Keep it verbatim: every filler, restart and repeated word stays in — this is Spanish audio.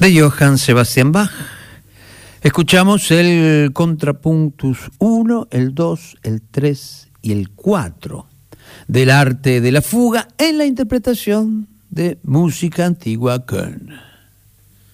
de Johann Sebastian Bach. Escuchamos el Contrapunctus uno, el dos, el tres y el cuatro del arte de la fuga en la interpretación de música antigua Köln.